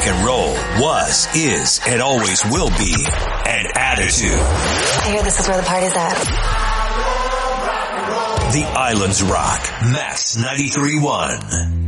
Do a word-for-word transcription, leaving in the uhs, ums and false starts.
rock and roll was, is, and always will be an attitude. I hear this is where the party's at. The Islands Rock, Max ninety-three point one.